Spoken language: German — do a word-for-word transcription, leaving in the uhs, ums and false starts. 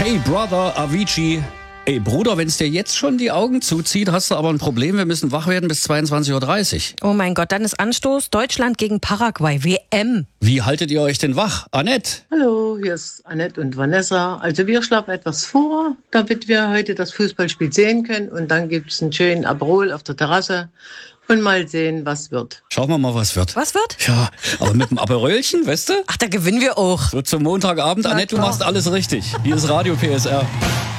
Hey Brother, Avicii. Ey Bruder, wenn es dir jetzt schon die Augen zuzieht, hast du aber ein Problem. Wir müssen wach werden bis zweiundzwanzig Uhr dreißig. Oh mein Gott, dann ist Anstoß Deutschland gegen Paraguay, W M. Wie haltet ihr euch denn wach? Annette? Hallo, hier ist Annette und Vanessa. Also wir schlafen etwas vor, damit wir heute das Fußballspiel sehen können. Und dann gibt es einen schönen Aperol auf der Terrasse und mal sehen, was wird. Schauen wir mal, was wird. Was wird? Ja, aber mit dem Aperölchen, weißt du? Ach, da gewinnen wir auch. So zum Montagabend. Annette, du machst alles richtig. Hier ist Radio P S R.